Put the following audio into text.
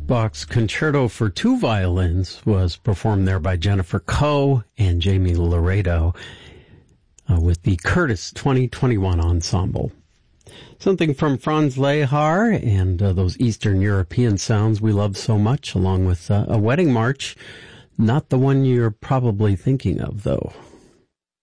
Bach's Concerto for Two Violins was performed there by Jennifer Coe and Jamie Laredo with the Curtis 2021 Ensemble. Something from Franz Lehar and those Eastern European sounds we love so much, along with a wedding march. Not the one you're probably thinking of, though.